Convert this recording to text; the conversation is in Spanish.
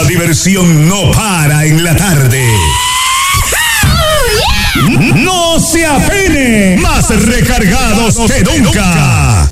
diversión no para en la tarde. ¡No se apene! Más recargados que nunca.